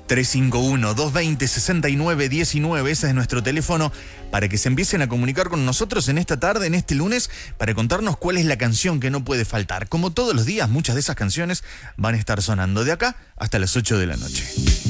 351-220-6919, ese es nuestro teléfono para que se empiecen a comunicar con nosotros en esta tarde, en este lunes, para contarnos cuál es la canción que no puede faltar. Como todos los días, muchas de esas canciones van a estar sonando de acá hasta las 8 de la noche.